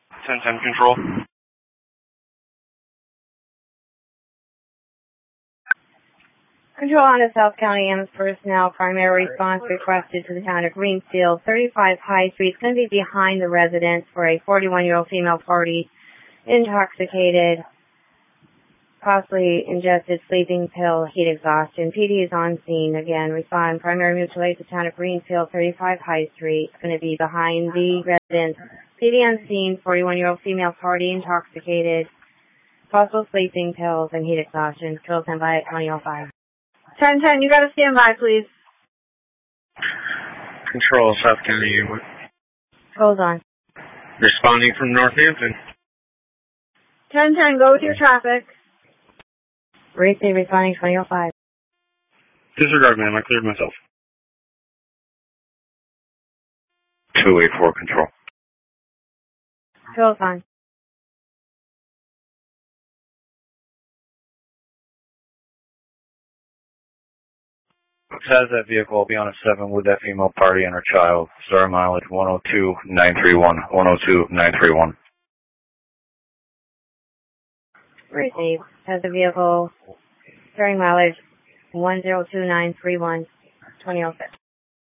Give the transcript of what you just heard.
1010 control. Control on the South County EMS personnel. Primary response requested to the town of Greenfield. 35 High Street. It's going to be behind the residence for a 41-year-old female party. Intoxicated. Possibly ingested sleeping pill, heat exhaustion. PD is on scene. Again, respond. Primary mutual aid to town of Greenfield, 35 High Street. It's going to be behind the residence. PD on scene, 41-year-old female party, intoxicated. Possible sleeping pills and heat exhaustion. Control stand by at 2005. 1010, you got to stand by, please. Control, South County. Hold on. Responding from Northampton. 1010, go with your traffic. Receive responding 2005. Disregard, ma'am. I cleared myself. 284 control. Control fine. Has that vehicle will be on a 7 with that female party and her child. Star mileage 102,931. 102,931. Receive. Has the vehicle carrying mileage 102,931. 2006.